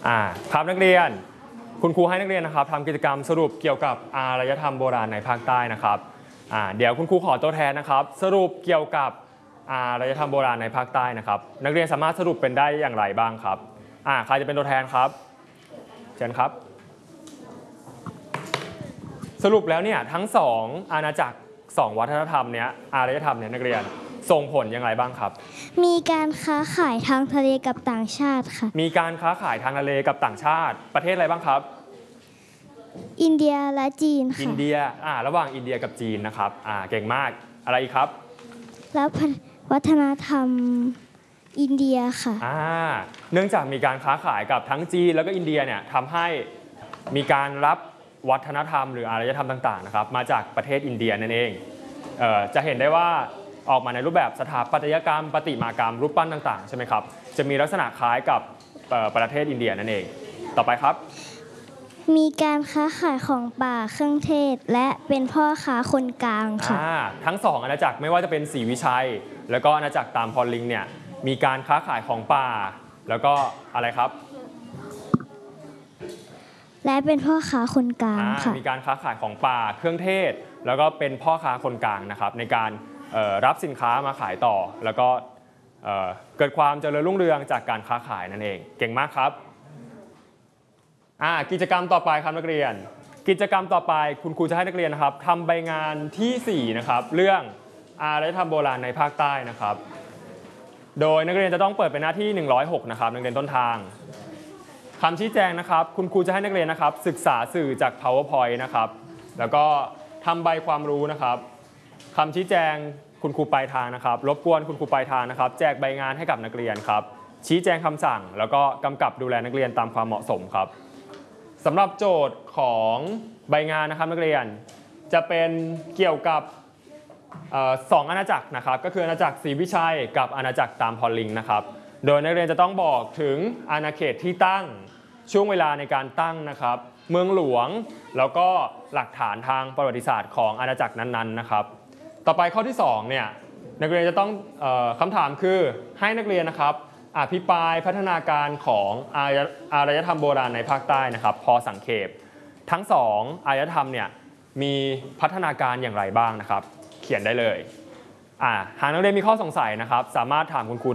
ครับนักเรียนคุณครูให้นักเรียนนะครับทำกิจกรรมสรุปเกี่ยวกับอารยธรรมโบราณในภาคใต้นะครับเดี๋ยวคุณครูขอตัวแทนนะครับสรุปเกี่ยวกับอารยธรรมโบราณในภาคใต้นะครับนักเรียนสามารถสรุปเป็นได้อย่างไรบ้างครับใครจะเป็นตัวแทนครับเชิญครับสรุปแล้วเนี่ยทั้ง2อาณาจักร2วัฒนธรรมเนี้ยอารยธรรมเนี่ยนักเรียนส่งผลอย่างไรบ้างครับมีการค้าขายทางทะเลกับต่างชาติค่ะมีการค้าขายทางทะเลกับต่างชาติประเทศอะไรบ้างครับอินเดียและจีนค่ะอินเดียระหว่างอินเดียกับจีนนะครับเก่งมากอะไรอีกครับแล้ววัฒนธรรมอินเดียค่ะเนื่องจากมีการค้าขายกับทั้งจีนแล้วก็อินเดียเนี่ยทำให้มีการรับวัฒนธรรมหรืออารยธรรมต่างๆนะครับมาจากประเทศอินเดียนั่นเองจะเห็นได้ว่าออกมาในรูปแบบสถาปัตยกรรมประติมากรรมรูปปั้นต่างๆใช่ไหมครับจะมีลักษณะคล้ายกับประเทศอินเดียนั่นเองต่อไปครับมีการค้าขายของป่าเครื่องเทศและเป็นพ่อค้าคนกลางค่ะทั้ง2อาณาจักรไม่ว่าจะเป็นศรีวิชัยแล้วก็อาณาจักรตามพรลิงเนี่ยมีการค้าขายของป่าแล้วก็อะไรครับและเป็นพ่อค้าคนกลางค่ะมีการค้าขายของป่าเครื่องเทศแล้วก็เป็นพ่อค้าคนกลางนะครับในการรับสินค้ามาขายต่อแล้วก็เกิดความเจริญรุ่งเรืองจากการค้าขายนั่นเองเก่งมากครับกิจกรรมต่อไปครับนักเรียนกิจกรรมต่อไปคุณครูจะให้นักเรียนนะครับทำใบงานที่4นะครับเรื่องอารยธรรมโบราณในภาคใต้นะครับโดยนักเรียนจะต้องเปิดเป็นหน้าที่106นะครับนักเรียนต้นทางคำชี้แจงนะครับคุณครูจะให้นักเรียนนะครับศึกษาสื่อจาก PowerPoint นะครับแล้วก็ทำใบความรู้นะครับคำชี้แจงคุณครูปลายทางนะครับรบกวนคุณครูปลายทางนะครับแจกใบงานให้กับนักเรียนครับชี้แจงคำสั่งแล้วก็กำกับดูแลนักเรียนตามความเหมาะสมครับสำหรับโจทย์ของใบงานนะครับนักเรียนจะเป็นเกี่ยวกับ2อาณาจักรนะครับก็คืออาณาจักรศรีวิชัยกับอาณาจักรตามพรลิงนะครับโดยนักเรียนจะต้องบอกถึงอาณาเขตที่ตั้งช่วงเวลาในการตั้งนะครับเมืองหลวงแล้วก็หลักฐานทางประวัติศาสตร์ของอาณาจักรนั้นๆนะครับต่อไปข้อที่2เนี่ยนักเรียนจะต้องคำถามคือให้นักเรียนนะครับอภิปรายพัฒนาการของอารยธรรมโบราณในภาคใต้นะครับพอสังเขปทั้ง2อารยธรรมเนี่ยมีพัฒนาการอย่างไรบ้างนะครับเขียนได้เลยหากนักเรียนมีข้อสงสัยนะครับสามารถถามคุณครู